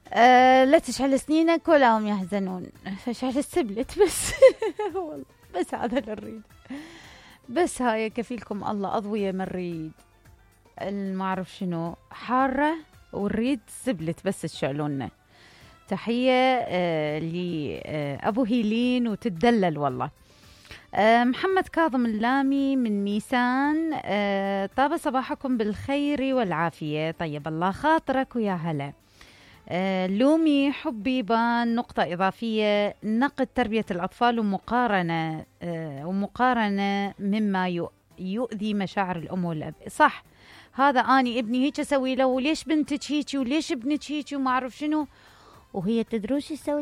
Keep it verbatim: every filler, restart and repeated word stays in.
أه لا تشعل سنينك ولا هم يحزنون، فشعل السبلت بس. والله بس هذا اللي نريد، بس هاي كفيلكم الله أضوية ما نريد ما أعرف شنو حارة، ونريد سبلت بس تشعلونا. تحية أه لأبو هيلين وتدلل والله. أه محمد كاظم اللامي من ميسان، أه طاب صباحكم بالخير والعافية، طيب الله خاطرك ويا هلا. أه لومي حبي بان نقطة إضافية، نقد تربية الأطفال ومقارنة أه ومقارنة مما يؤذي مشاعر الأم والأب. صح، هذا أني ابني هيك أسوي له، وليش بنتك هيك وليش ابنك هيك وما أعرف شنو، وهي تدروش يسوي